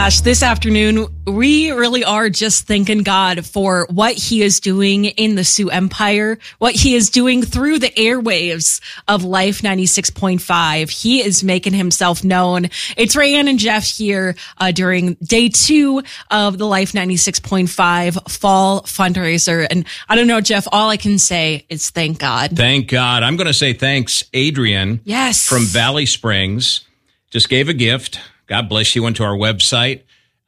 gosh, this afternoon, we really are just thanking God for what he is doing in the Sioux Empire, what he is doing through the airwaves of Life 96.5. He is making himself known. It's Rayanne and Jeff here during day 2 of the Life 96.5 fall fundraiser. And I don't know, Jeff, all I can say is thank God. Thank God. I'm going to say thanks, Adrian. Yes. From Valley Springs. Just gave a gift. God bless you. Went to our website,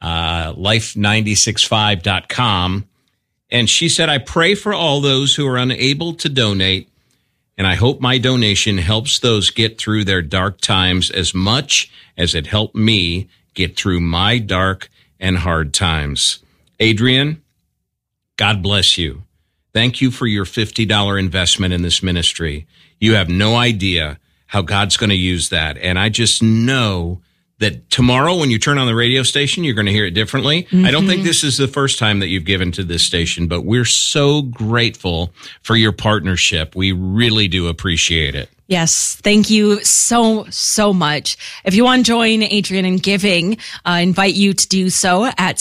life965.com. And she said, I pray for all those who are unable to donate, and I hope my donation helps those get through their dark times as much as it helped me get through my dark and hard times. Adrian, God bless you. Thank you for your $50 investment in this ministry. You have no idea how God's going to use that. And I just know that tomorrow when you turn on the radio station, you're going to hear it differently. Mm-hmm. I don't think this is the first time that you've given to this station, but we're so grateful for your partnership. We really do appreciate it. Yes, thank you so much. If you want to join Adrian in giving, I invite you to do so at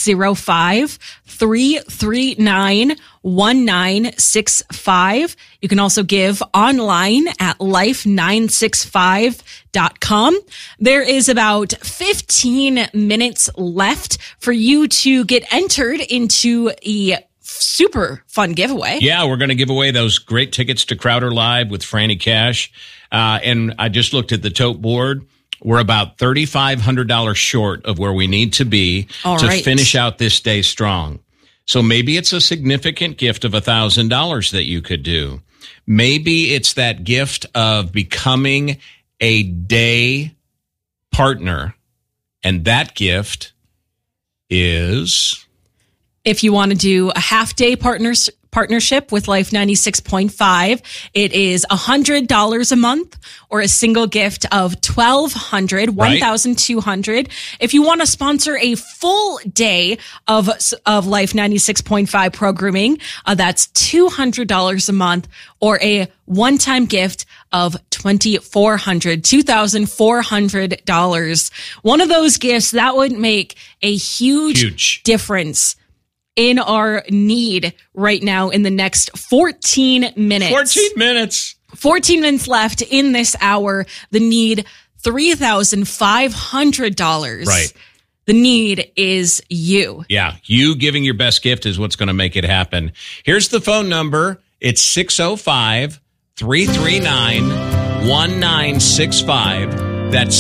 605-339-1965. You can also give online at life965.com. There is about 15 minutes left for you to get entered into a super fun giveaway. Yeah, we're going to give away those great tickets to Crowder Live with Franny Cash. And I just looked at the tote board. We're about $3,500 short of where we need to be to finish out this day strong. So maybe it's a significant gift of $1,000 that you could do. Maybe it's that gift of becoming a day partner. And that gift is... If you want to do a half-day partnership with Life 96.5, it is $100 a month, or a single gift of $1,200, $1,200. If you want to sponsor a full day of Life 96.5 programming, that's $200 a month, or a one-time gift of $2,400. One of those gifts that would make a huge difference in our need right now in the next 14 minutes. 14 minutes left in this hour. The need, $3,500. Right. The need is you. Yeah. You giving your best gift is what's going to make it happen. Here's the phone number. It's 605-339-1965. That's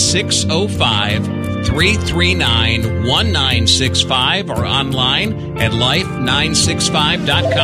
605-339-1965, or online at life965.com.